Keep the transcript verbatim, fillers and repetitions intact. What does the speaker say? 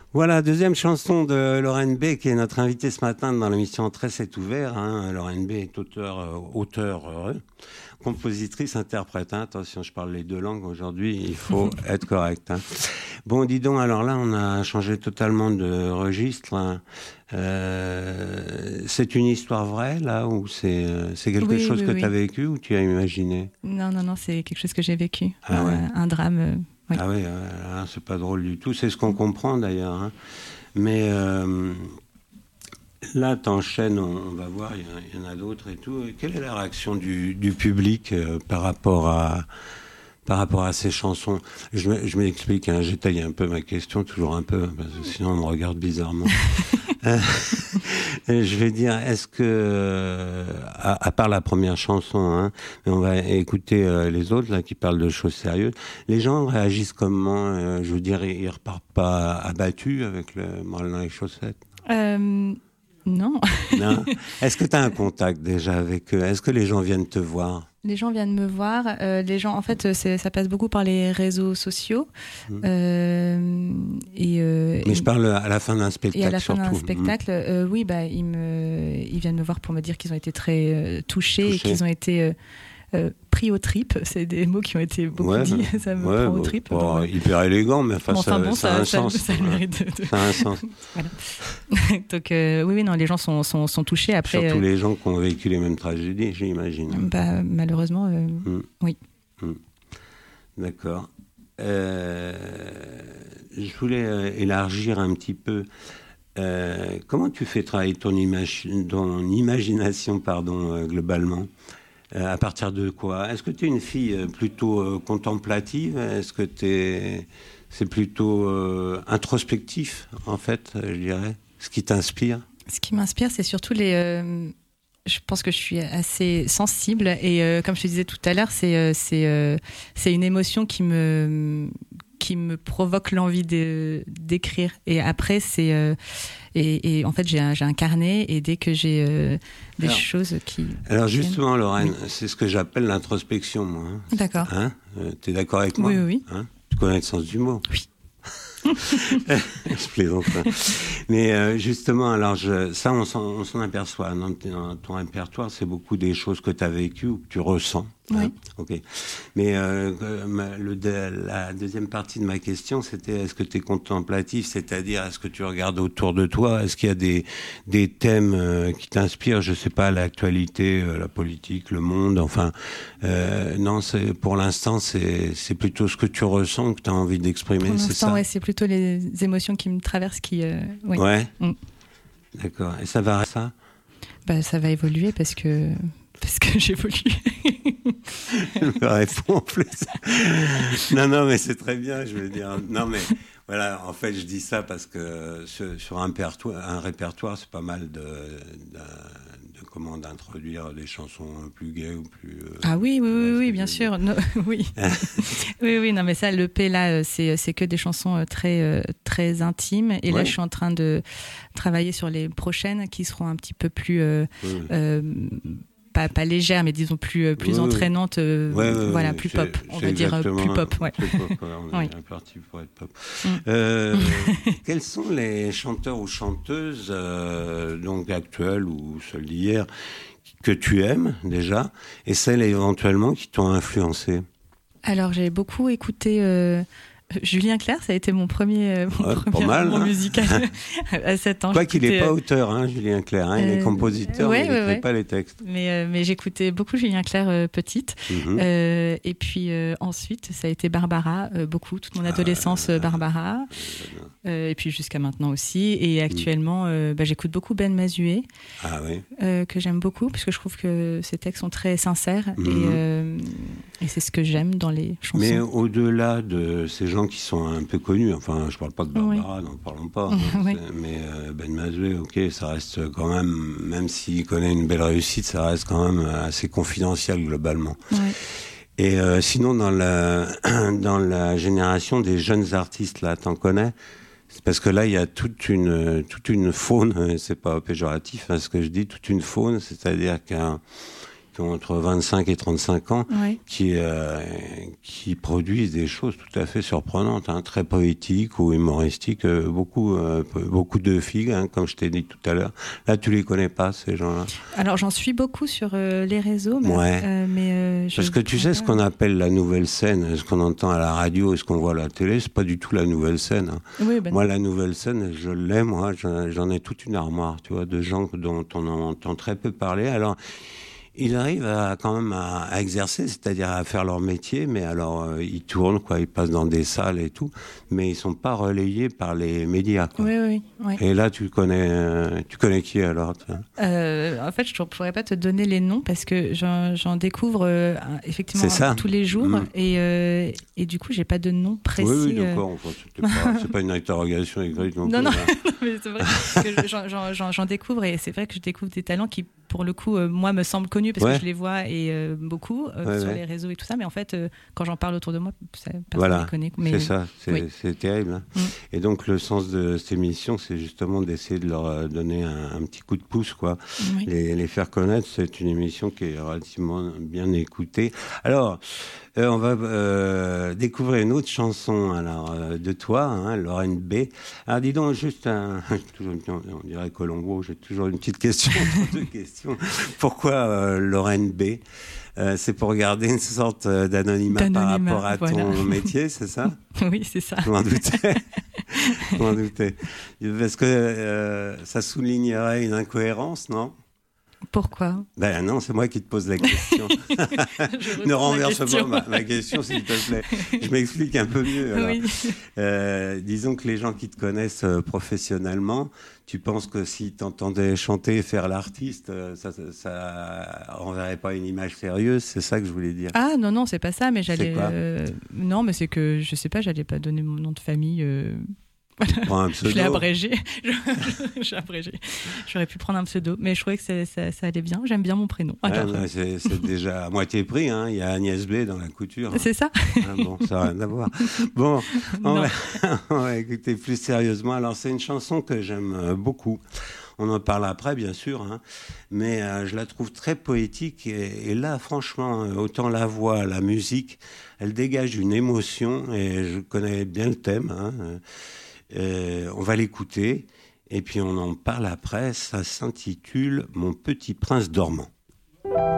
Voilà, deuxième chanson de Lorraine B, qui est notre invitée ce matin dans l'émission Entrée, c'est ouvert. Hein. Lorraine B est auteur, euh, auteur euh, compositrice, interprète. Hein. Attention, je parle les deux langues aujourd'hui, il faut être correct. Hein. Bon, dis donc, alors là, on a changé totalement de registre. Hein. Euh, c'est une histoire vraie, là, ou c'est, c'est quelque oui, chose oui, que oui. tu as vécu ou tu as imaginé? Non, non, non, c'est quelque chose que j'ai vécu. Ah euh, ouais. Un drame. Euh, oui. Ah oui, euh, c'est pas drôle du tout. C'est ce qu'on comprend, d'ailleurs. Hein. Mais euh, là, t'enchaînes, on, on va voir, il y, y en a d'autres et tout. Quelle est la réaction du, du public euh, par rapport à... par rapport à ces chansons? Je, je m'explique, hein, j'étaye un peu ma question, toujours un peu, parce que sinon on me regarde bizarrement. euh, je vais dire, est-ce que, euh, à, à part la première chanson, hein, mais on va écouter euh, les autres là qui parlent de choses sérieuses, les gens réagissent comment? euh, Je veux dire, ils, ils repartent pas abattus avec le moral dans les chaussettes? Euh, non. Non. Est-ce que tu as un contact déjà avec eux? Est-ce que les gens viennent te voir? Les gens viennent me voir. Euh, les gens, en fait, c'est, ça passe beaucoup par les réseaux sociaux. Mmh. Euh, et, euh, Mais et, je parle à la fin d'un spectacle. Et à la fin surtout. d'un spectacle, mmh. euh, oui, bah, ils, me, ils viennent me voir pour me dire qu'ils ont été très euh, touchés, touchés et qu'ils ont été euh, euh, pris aux tripes. C'est des mots qui ont été beaucoup ouais, dit. Ça me ouais, prend bon, aux tripes. Bon, donc, hyper élégant, mais enfin, bon, ça, enfin bon, ça, ça, a un ça, sens. Ça, ça mérite de, de... Ça a un sens. Voilà. Donc, euh, oui, oui, non, les gens sont, sont, sont touchés. Après, surtout euh, les gens qui ont vécu les mêmes tragédies, j'imagine. Bah, malheureusement, euh, mmh. oui. Mmh. D'accord. Euh, je voulais euh, élargir un petit peu. Euh, comment tu fais travailler ton, imagi- ton imagination pardon, euh, globalement? Euh, à partir de quoi? Est-ce que tu es une fille euh, plutôt euh, contemplative? Est-ce que t'es, c'est plutôt euh, introspectif, en fait, je dirais, ce qui t'inspire? Ce qui m'inspire, c'est surtout les... Euh, je pense que je suis assez sensible et euh, comme je te disais tout à l'heure, c'est, euh, c'est, euh, c'est une émotion qui me, qui me provoque l'envie de, d'écrire. Et après, c'est... Euh, Et, et en fait, j'ai un, j'ai un carnet et dès que j'ai euh, des alors, choses qui... Alors justement, Lorraine, oui. c'est ce que j'appelle l'introspection, moi. Hein. D'accord. Hein euh, t'es d'accord avec moi? Oui, oui. Hein, tu connais le sens du mot? Oui. Je plaisante. Mais euh, justement, alors je, ça, on s'en, on s'en aperçoit. Dans, dans ton répertoire, c'est beaucoup des choses que tu as vécues ou que tu ressens. Oui. Hein, ok. Mais euh, le, la deuxième partie de ma question, c'était est-ce que tu es contemplatif, c'est-à-dire est-ce que tu regardes autour de toi, est-ce qu'il y a des, des thèmes euh, qui t'inspirent, je sais pas, l'actualité, euh, la politique, le monde, enfin, euh, non, c'est, pour l'instant, c'est, c'est plutôt ce que tu ressens, que tu as envie d'exprimer, pour c'est ça? Ouais, c'est plutôt les émotions qui me traversent qui... Euh, ouais. Ouais. Mm. D'accord. Et ça va ça? Bah, ça va évoluer parce que... Parce que j'évolue. Je me réponds en plus. Non, non, mais c'est très bien, je veux dire. Non, mais voilà, en fait, je dis ça parce que sur un répertoire, un répertoire c'est pas mal de, de, de comment d'introduire des chansons plus gaies ou plus. Euh, ah oui, oui, oui, oui, bien sûr. No, oui. oui, oui, non, mais ça, l'E P là, c'est, c'est que des chansons très, très intimes. Et ouais. Là, je suis en train de travailler sur les prochaines qui seront un petit peu plus. Euh, oui. euh, Pas, pas légère, mais disons plus, plus oui, entraînante, euh, ouais, ouais, voilà, ouais, plus c'est, pop, on va dire plus pop. Ouais. Plus pop, ouais, on est oui. parti pour être pop. Mm. Euh, quels sont les chanteurs ou chanteuses, euh, donc actuels ou ceux d'hier, que tu aimes déjà, et celles éventuellement qui t'ont influencé? Alors, j'ai beaucoup écouté... Euh Julien Clerc, ça a été mon premier, mon ouais, premier mal, album hein. musical à sept ans. Quoi qu'il n'est pas auteur, hein, Julien Clerc. Hein, euh, il est compositeur, ouais, mais il ouais, n'écrit ouais. pas les textes. Mais, euh, mais j'écoutais beaucoup Julien Clerc euh, petite. Mm-hmm. Euh, et puis euh, ensuite, ça a été Barbara, euh, beaucoup, toute mon adolescence, ah, Barbara. Euh, et puis jusqu'à maintenant aussi. Et actuellement, euh, bah, j'écoute beaucoup Ben Mazué, ah, oui. euh, que j'aime beaucoup, parce que je trouve que ses textes sont très sincères. Mm-hmm. Et, euh, et c'est ce que j'aime dans les chansons. Mais au-delà de ces gens qui sont un peu connus, enfin je parle pas de Barbara, oui. n'en parlons pas, hein, oui. mais euh, Ben Mazué, ok, ça reste quand même, même s'il connaît une belle réussite, ça reste quand même assez confidentiel globalement. Oui. Et euh, sinon dans la, dans la génération des jeunes artistes, là, t'en connais? C'est parce que là il y a toute une, toute une faune, c'est pas péjoratif hein, ce que je dis, toute une faune, c'est-à-dire qu'un qui ont entre vingt-cinq et trente-cinq ans, Ouais. qui, euh, qui produisent des choses tout à fait surprenantes, hein, très poétiques ou humoristiques, euh, beaucoup, euh, beaucoup de filles, hein, comme je t'ai dit tout à l'heure. Là, tu les connais pas, ces gens-là? Alors, j'en suis beaucoup sur euh, les réseaux, mais, Ouais. euh, mais euh, je Parce que tu sais, pourrais ce pas- qu'on appelle la nouvelle scène, ce qu'on entend à la radio et ce qu'on voit à la télé, c'est pas du tout la nouvelle scène, hein. Oui, ben Moi, la nouvelle scène, je l'aime, moi, j'en j'en ai toute une armoire, tu vois, de gens dont on entend très peu parler. Alors, ils arrivent à, quand même à, à exercer, c'est-à-dire à faire leur métier, mais alors euh, ils tournent, quoi, ils passent dans des salles et tout, mais ils sont pas relayés par les médias, quoi. Oui, oui, oui. Et là, tu connais, euh, tu connais qui alors, toi? Euh, en fait, je ne pourrais pas te donner les noms parce que j'en, j'en découvre euh, effectivement C'est ça. tous les jours Mmh. et, euh, et du coup, j'ai pas de nom précis. Oui, oui, euh. d'accord. Enfin, c'était pas, c'est pas une interrogation écrite non, Non, plus. non, hein. mais c'est vrai que j'en, j'en- j'en- j'en découvre et c'est vrai que je découvre des talents qui, pour le coup, euh, moi, me semblent connus parce Ouais. que je les vois et euh, beaucoup euh, Ouais, sur ouais. les réseaux et tout ça. Mais en fait, euh, quand j'en parle autour de moi, ça, personne ne Voilà, les connaît. Mais, c'est ça, c'est, oui. c'est terrible, hein. Mm. Et donc le sens de cette émission, c'est justement d'essayer de leur euh, donner un, un petit coup de pouce, quoi. Oui. Les, les faire connaître. C'est une émission qui est relativement bien écoutée. Alors, euh, on va euh, découvrir une autre chanson alors euh, de toi, hein, Lorraine B. Alors dis donc juste un, toujours, on dirait Colombo, j'ai toujours une petite question, deux questions. Pourquoi euh, Lorraine B? Euh, c'est pour garder une sorte euh, d'anonymat, D'anonymat, par rapport à voilà. ton métier, c'est ça? Oui, c'est ça. Je m'en doutais. Je m'en doutais. Parce que euh, ça soulignerait une incohérence, non? Pourquoi? Ben non, c'est moi qui te pose la question. Je Ne retourne la renverse pas question. ma, ma question, s'il te plaît. Je m'explique un peu mieux. Alors. Oui. Euh, disons que les gens qui te connaissent euh, professionnellement, tu penses que si t'entendais chanter et faire l'artiste, euh, ça, ça, ça renverrait pas une image sérieuse, c'est ça que je voulais dire. Ah non, non, c'est pas ça, mais j'allais. C'est quoi euh, non, mais c'est que je sais pas, j'allais pas donner mon nom de famille. euh, Prends un Je l'ai pseudo. abrégé. Je- J'ai abrégé. J'aurais pu prendre un pseudo, mais je trouvais que ça, ça, ça allait bien. J'aime bien mon prénom. Ouais, Alors, ouais, c'est, c'est déjà à moitié pris, hein. Il y a Agnès B dans la couture. c'est ça. Ah bon, ça n'a rien à voir. Bon, on Non. va, on va écouter plus sérieusement. Alors, c'est une chanson que j'aime euh, beaucoup. On en parle après, bien sûr, hein. Mais euh, je la trouve très poétique. Et, et là, franchement, euh, autant la voix, la musique, elle dégage une émotion. Et je connais bien le thème, hein. Euh, on va l'écouter. Et puis, on en parle après. Ça s'intitule « Mon petit prince dormant ».